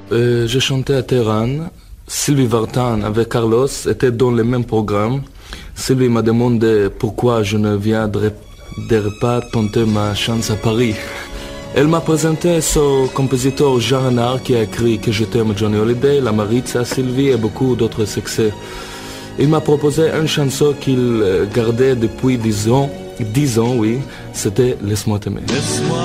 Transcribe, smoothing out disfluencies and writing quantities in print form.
Je chantais à Téhéran. Sylvie Vartan avec Carlos étaient dans le même programme. Sylvie m'a demandé pourquoi je ne viendrais pas tenter ma chance à Paris. Elle m'a présenté ce compositeur Jean Renard qui a écrit Que je t'aime Johnny Hallyday, La Maritza, Sylvie et beaucoup d'autres succès. Il m'a proposé une chanson qu'il gardait depuis 10 ans, oui, c'était Laisse-moi t'aimer.